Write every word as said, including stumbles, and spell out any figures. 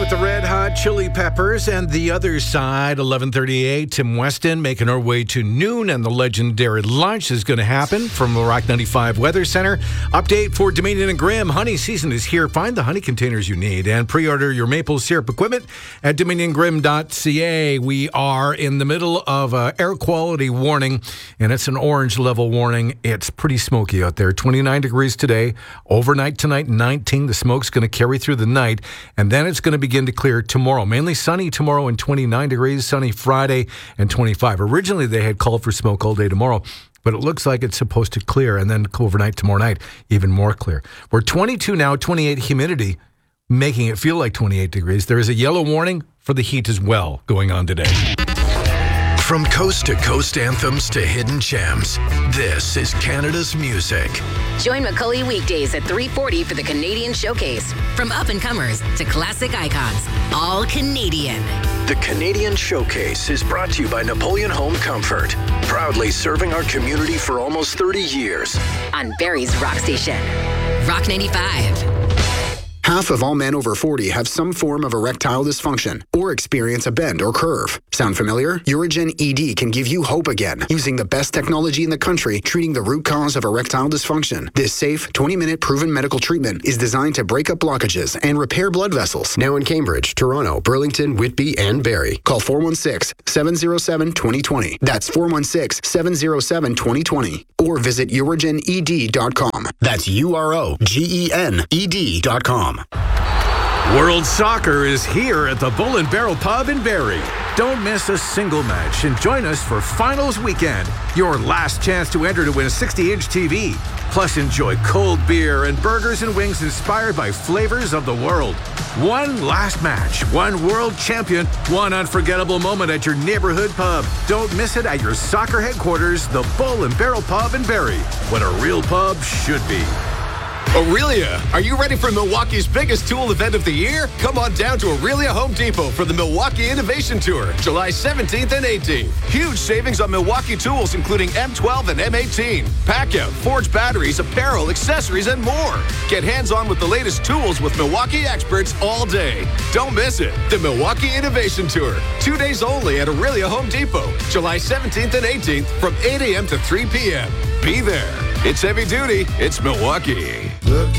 with the Red Hot Chili Peppers, and the other side, eleven thirty-eight, Tim Weston making our way to noon, and the legendary lunch is going to happen from the Rock ninety-five Weather Center. Update for Dominion and Grimm. Honey season is here. Find the honey containers you need and pre-order your maple syrup equipment at dominion grimm dot c a. We are in the middle of an air quality warning, and it's an orange level warning. It's pretty smoky out there. twenty-nine degrees today. Overnight tonight, nineteen. The smoke's going to carry through the night, and then it's going to begin to clear tomorrow. Mainly sunny tomorrow and twenty-nine degrees, sunny Friday and twenty-five. Originally, they had called for smoke all day tomorrow, but it looks like it's supposed to clear, and then overnight tomorrow night, even more clear. We're twenty-two now, twenty-eight humidity, making it feel like twenty-eight degrees. There is a yellow warning for the heat as well going on today. From coast-to-coast anthems to hidden gems, this is Canada's music. Join Macaulay weekdays at three forty for the Canadian Showcase. From up-and-comers to classic icons, all Canadian. The Canadian Showcase is brought to you by Napoleon Home Comfort, proudly serving our community for almost thirty years. On Barrie's Rock Station. Rock ninety-five. Half of all men over forty have some form of erectile dysfunction or experience a bend or curve. Sound familiar? Urigen E D can give you hope again using the best technology in the country treating the root cause of erectile dysfunction. This safe, twenty-minute proven medical treatment is designed to break up blockages and repair blood vessels. Now in Cambridge, Toronto, Burlington, Whitby, and Barrie. Call four one six, seven zero seven, two zero two zero. That's four one six, seven zero seven, two zero two zero. Or visit urigen e d dot com. That's U R O G E N E D dot com. World Soccer is here at the Bull and Barrel Pub in Barrie. Don't miss a single match and join us for Finals Weekend, your last chance to enter to win a sixty-inch T V. Plus, enjoy cold beer and burgers and wings inspired by flavors of the world. One last match, one world champion, one unforgettable moment at your neighborhood pub. Don't miss it at your soccer headquarters, the Bull and Barrel Pub in Barrie, what a real pub should be. Aurelia, are you ready for Milwaukee's biggest tool event of the year? Come on down to Aurelia Home Depot for the Milwaukee Innovation Tour, July seventeenth and eighteenth. Huge savings on Milwaukee tools, including M twelve and M eighteen, Packout, Forge batteries, apparel, accessories, and more. Get hands-on with the latest tools with Milwaukee experts all day. Don't miss it. The Milwaukee Innovation Tour, two days only at Aurelia Home Depot, July seventeenth and eighteenth from eight a.m. to three p.m. Be there. It's heavy duty. It's Milwaukee. Look